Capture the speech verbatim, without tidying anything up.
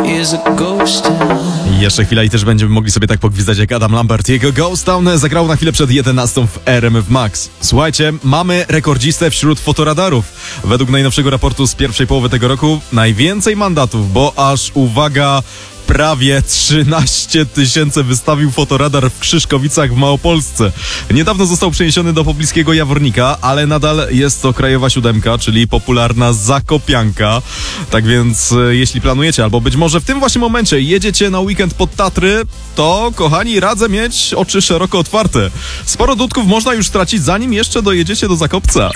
is a ghost town. Jeszcze chwila i też będziemy mogli sobie tak pogwizdać jak Adam Lambert. Jego Ghost Town zagrał na chwilę przed jedenastą w R M F Max. Słuchajcie, mamy rekordzistę wśród fotoradarów. Według najnowszego raportu z pierwszej połowy tego roku najwięcej mandatów, bo aż, uwaga, prawie trzynaście tysięcy wystawił fotoradar w Krzyszkowicach w Małopolsce. Niedawno został przeniesiony do pobliskiego Jawornika, ale nadal jest to krajowa siódemka, czyli popularna Zakopianka. Tak więc e, jeśli planujecie, albo być może w tym właśnie momencie jedziecie na weekend pod Tatry, to kochani, radzę mieć oczy szeroko otwarte. Sporo dudków można już stracić, zanim jeszcze dojedziecie do Zakopca.